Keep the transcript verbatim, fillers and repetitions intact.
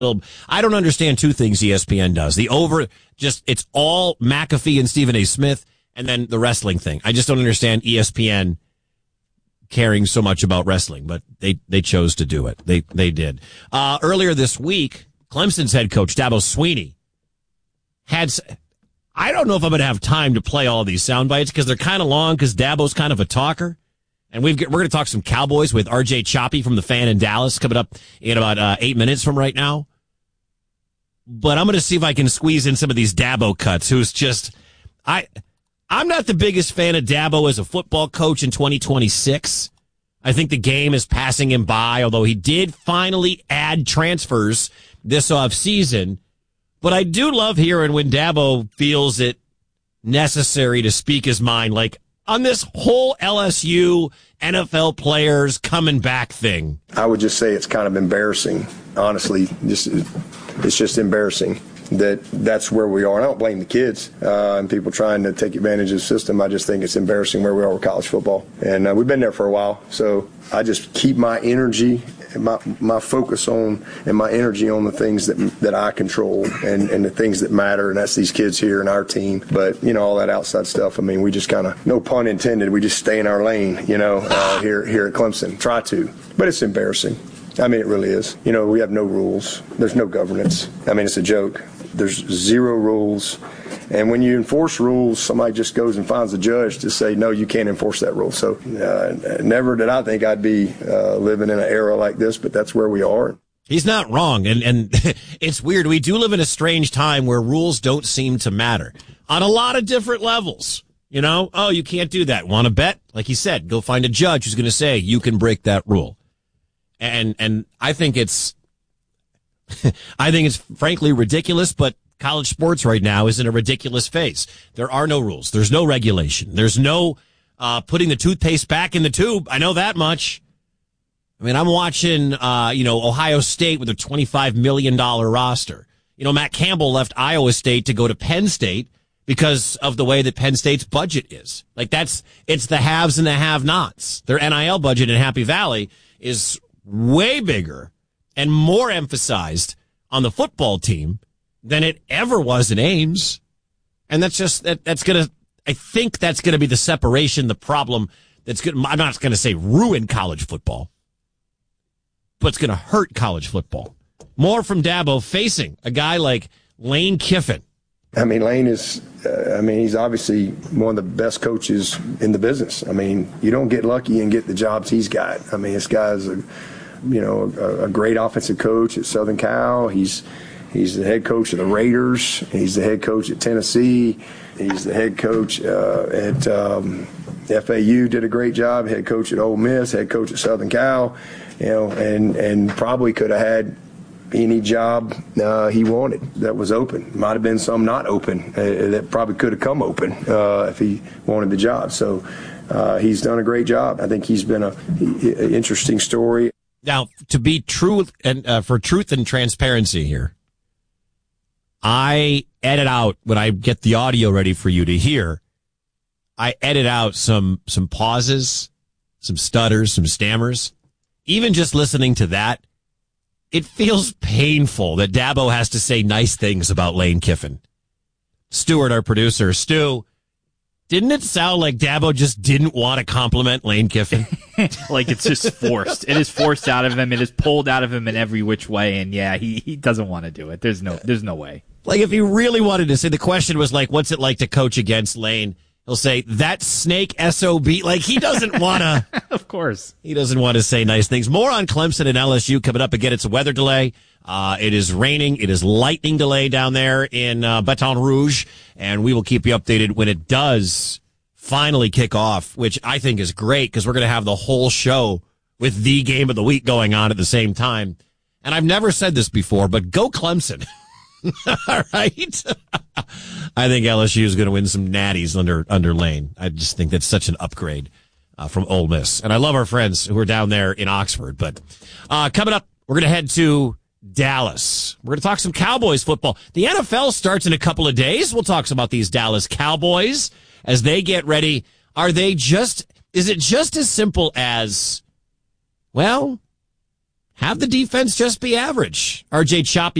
I don't understand two things E S P N does. The over, just, it's all McAfee and Stephen A. Smith, and then the wrestling thing. I just don't understand E S P N caring so much about wrestling, but they, they chose to do it. They, they did. Uh, earlier this week, Clemson's head coach, Dabo Swinney, had, I don't know if I'm going to have time to play all these sound bites because they're kind of long because Dabo's kind of a talker. And we've, we're going to talk some Cowboys with R J Choppy from the Fan in Dallas coming up in about uh, eight minutes from right now. But I'm going to see if I can squeeze in some of these Dabo cuts, who's just, I, I'm not the biggest fan of Dabo as a football coach in twenty twenty-six. I think the game is passing him by, although he did finally add transfers this offseason. But I do love hearing when Dabo feels it necessary to speak his mind, like on this whole L S U N F L players coming back thing. I would just say it's kind of embarrassing, honestly. Just, it's just embarrassing that that's where we are. And I don't blame the kids uh, and people trying to take advantage of the system. I just think it's embarrassing where we are with college football. And uh, we've been there for a while. So I just keep my energy, my my focus on, and my energy on the things that that I control and, and the things that matter, and that's these kids here and our team. But, you know, all that outside stuff, I mean, we just kind of, no pun intended, we just stay in our lane, you know, uh, here, here at Clemson. Try to. But it's embarrassing. I mean, it really is. You know, we have no rules. There's no governance. I mean, it's a joke. There's zero rules. And when you enforce rules, somebody just goes and finds a judge to say, no, you can't enforce that rule. So uh, never did I think I'd be uh, living in an era like this, but that's where we are. He's not wrong. And, and it's weird. We do live in a strange time where rules don't seem to matter on a lot of different levels. You know, oh, you can't do that. Want to bet? Like he said, go find a judge who's going to say you can break that rule. And and I think it's, I think it's frankly ridiculous, but college sports right now is in a ridiculous phase. There are no rules. There's no regulation. There's no uh, putting the toothpaste back in the tube. I know that much. I mean, I'm watching, uh, you know, Ohio State with a twenty-five million dollars roster. You know, Matt Campbell left Iowa State to go to Penn State because of the way that Penn State's budget is. Like that's, it's the haves and the have-nots. Their N I L budget in Happy Valley is way bigger and more emphasized on the football team than it ever was in Ames. And that's just, that, that's going to, I think that's going to be the separation, the problem that's good. I'm not going to say ruin college football, but it's going to hurt college football. More from Dabo facing a guy like Lane Kiffin. I mean, Lane is, uh, I mean, he's obviously one of the best coaches in the business. I mean, you don't get lucky and get the jobs he's got. I mean, this guy's a, you know, a, a great offensive coach at Southern Cal. He's, he's the head coach of the Raiders. He's the head coach at Tennessee. He's the head coach uh, at um, F A U, did a great job. Head coach at Ole Miss, head coach at Southern Cal, you know, and, and probably could have had any job uh, he wanted that was open. Might have been some not open uh, that probably could have come open uh, if he wanted the job. So uh, he's done a great job. I think he's been a, a interesting story. Now, to be true and uh, for truth and transparency here, I edit out when I get the audio ready for you to hear. I edit out some some pauses, some stutters, some stammers. Even just listening to that, it feels painful that Dabo has to say nice things about Lane Kiffin. Stuart, our producer, Stu, didn't it sound like Dabo just didn't want to compliment Lane Kiffin? Like it's just forced. It is forced out of him. It is pulled out of him in every which way. And yeah, he, he doesn't want to do it. There's no, there's no way. Like if he really wanted to say, the question was like, what's it like to coach against Lane? He'll say, that snake S O B. Like he doesn't want to. Of course. He doesn't want to say nice things. More on Clemson and L S U coming up. Again, it's a weather delay. Uh, it is raining. It is lightning delay down there in uh, Baton Rouge. And we will keep you updated when it does finally kick off, which I think is great because we're going to have the whole show with the game of the week going on at the same time. And I've never said this before, but go Clemson. All right. I think L S U is going to win some natties under, under Lane. I just think that's such an upgrade uh, from Ole Miss. And I love our friends who are down there in Oxford. But uh, coming up, we're going to head to Dallas. We're going to talk some Cowboys football. The N F L starts in a couple of days. We'll talk about these Dallas Cowboys as they get ready. Are they just, is it just as simple as, well, have the defense just be average. R J Choppy